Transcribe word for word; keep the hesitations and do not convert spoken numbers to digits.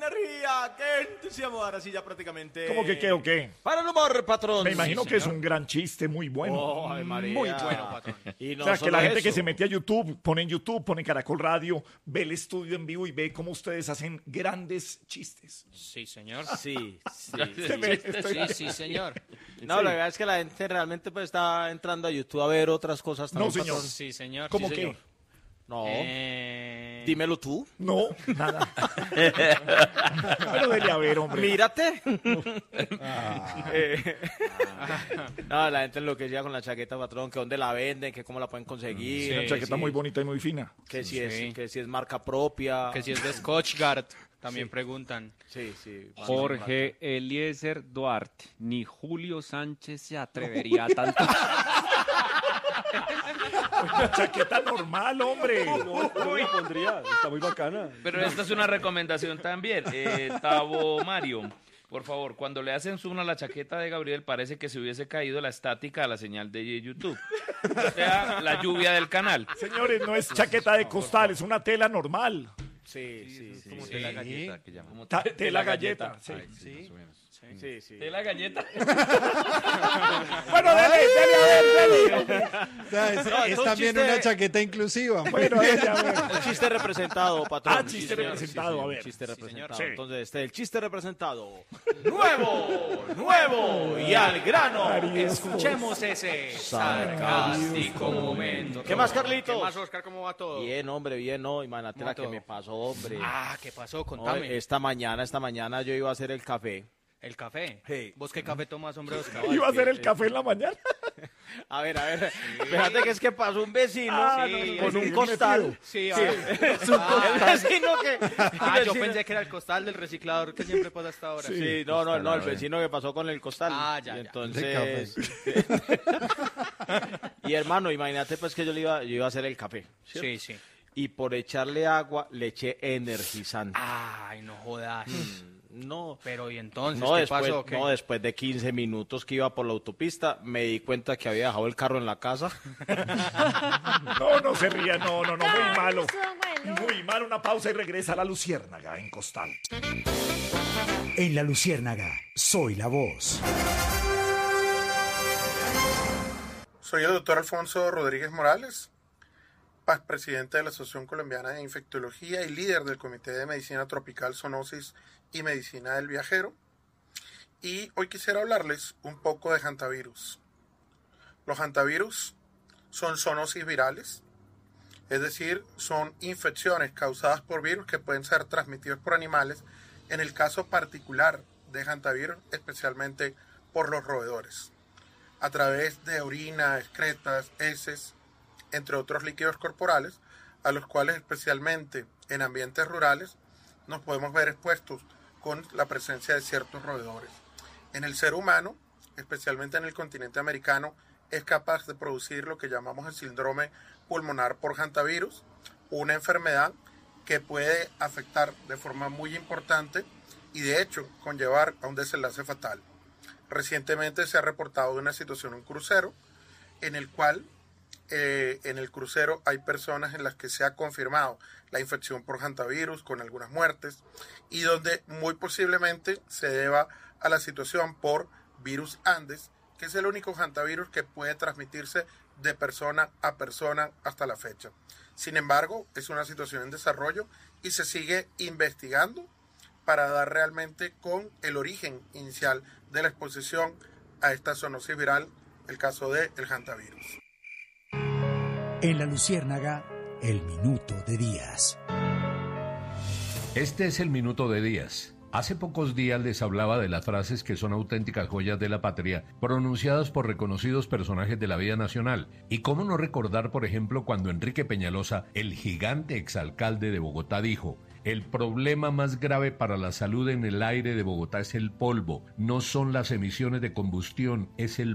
energía, qué entusiasmo. Ahora sí ya prácticamente. ¿Cómo que qué o qué? Para el humor, patrón. Me imagino Sí, que es señor. un gran chiste, muy bueno. Oh, ay, María. Muy bueno, patrón. Y no o sea, que solo la gente eso. que se mete a YouTube, pone en YouTube, pone Caracol Radio, ve el estudio en vivo y ve cómo ustedes hacen grandes chistes. Sí, señor. Sí, sí. Se me- estoy- Sí, sí, señor. No, Sí. la verdad es que la gente realmente pues está entrando a YouTube a ver otras cosas también. No, señor. patrón. Sí, señor. ¿Cómo Sí, qué? señor. No, Eh... dímelo tú. No, nada. Pero dele a ver, hombre. Mírate. Eh, no, la gente enloquecía con la chaqueta, patrón, que dónde la venden, que cómo la pueden conseguir. Una Sí, chaqueta sí. muy bonita y muy fina. Que si, Sí. es, que si es marca propia. Que si es de Scotchgard, también preguntan. Sí, sí. Jorge Eliezer Duarte, ni Julio Sánchez se atrevería a tanto. Una chaqueta normal, hombre. Uy, pondría, está muy bacana. Pero esta es una recomendación también. Eh, Tavo Mario, por favor, cuando le hacen zoom a la chaqueta de Gabriel, parece que se hubiese caído la estática a la señal de YouTube. O sea, la lluvia del canal. Señores, no es chaqueta de costal, es una tela normal. Sí, sí, sí. Como sí. tela galleta que llaman. Ta- tela galleta. Sí. Sí, sí, sí. ¿Tela galleta? Bueno, dele, dele a ver, dele. O sea, es, No, es es un también chiste- una chaqueta inclusiva. Bueno, dele a ver. El chiste representado, patrón. Ah, chiste señor. representado, a ver. Chiste representado. Sí. Entonces, este, el chiste representado. Nuevo, nuevo y al grano. Escuchemos ese sarcástico momento. ¿Qué más, Carlitos? ¿Qué más, Oscar? ¿Cómo va todo? Bien, hombre, bien, no. Imagínate ¿Cómo la que todo? me pasó, hombre. Ah, ¿qué pasó? No, Contame. esta mañana, esta mañana yo iba a hacer el café. ¿El café? Sí. ¿Vos qué café tomas, hombre, Oscar? Iba a hacer el café en la mañana. A ver, a ver. Fíjate que es que pasó un vecino Ah, sí, no, no, no, con sí, un bien costal. metido. Sí, Sí, ah. es un costal. El vecino que. Ah, el yo vecino- pensé que era el costal del reciclador que siempre pasa hasta ahora. Sí, no, no, no, el vecino que pasó con el costal. Ah, ya, Y ya. entonces. Y hermano, imagínate pues que yo le iba, yo iba a hacer el café. ¿cierto? Sí, sí. Y por echarle agua le eché energizante. Ay, no jodas. No. Pero ¿y entonces No qué después, pasó? o qué? no, después de quince minutos que iba por la autopista, me di cuenta que había dejado el carro en la casa. No, no se ría, no, no, no, muy malo. Muy malo, una pausa y regresa a la Luciérnaga en Costal. En La Luciérnaga, soy la voz. Soy el doctor Alfonso Rodríguez Morales, P A C presidente de la Asociación Colombiana de Infectología y líder del Comité de Medicina Tropical, Zoonosis y Medicina del Viajero. Y hoy quisiera hablarles un poco de hantavirus. Los hantavirus son zoonosis virales, es decir, son infecciones causadas por virus que pueden ser transmitidos por animales, en el caso particular de hantavirus, especialmente por los roedores, a través de orina, excretas, heces, entre otros líquidos corporales, a los cuales especialmente en ambientes rurales nos podemos ver expuestos con la presencia de ciertos roedores. En el ser humano, especialmente en el continente americano, es capaz de producir lo que llamamos el síndrome pulmonar por hantavirus, una enfermedad que puede afectar de forma muy importante y de hecho conllevar a un desenlace fatal. Recientemente se ha reportado una situación en un crucero en el cual eh, en el crucero hay personas en las que se ha confirmado la infección por hantavirus con algunas muertes y donde muy posiblemente se deba a la situación por virus Andes, que es el único hantavirus que puede transmitirse de persona a persona hasta la fecha. Sin embargo, es una situación en desarrollo y se sigue investigando para dar realmente con el origen inicial de la exposición a esta zoonosis viral, el caso del hantavirus. En La Luciérnaga, el minuto de Díaz. Este es el minuto de Díaz. Hace pocos días les hablaba de las frases que son auténticas joyas de la patria, pronunciadas por reconocidos personajes de la vida nacional. Y cómo no recordar, por ejemplo, cuando Enrique Peñalosa, el gigante exalcalde de Bogotá, dijo: el problema más grave para la salud en el aire de Bogotá es el polvo, no son las emisiones de combustión, es el